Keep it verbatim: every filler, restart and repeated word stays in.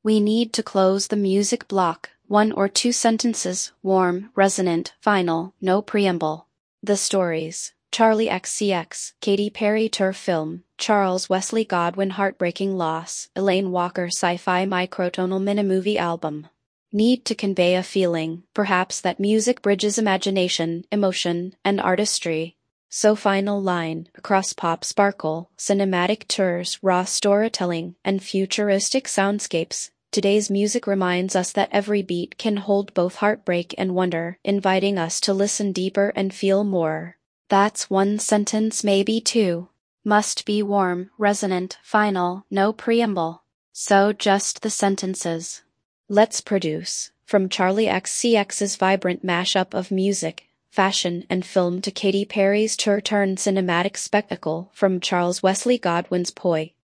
We need to close the music block. One or two sentences, warm, resonant, final, no preamble. The stories. Charlie X C X, Katy Perry Tour Film, Charles Wesley Godwin Heartbreaking Loss, Elaine Walker Sci-Fi Microtonal Mini-Movie Album. Need to convey a feeling, perhaps that music bridges imagination, emotion, and artistry. So final line, across pop sparkle, cinematic tours, raw storytelling, and futuristic soundscapes. Today's music reminds us that every beat can hold both heartbreak and wonder, inviting us to listen deeper and feel more. That's one sentence, maybe two. Must be warm, resonant, final, no preamble. So just the sentences. Let's produce. From Charlie X C X's vibrant mashup of music, fashion, and film to Katy Perry's tour-turned cinematic spectacle, from Charles Wesley Godwin's poi-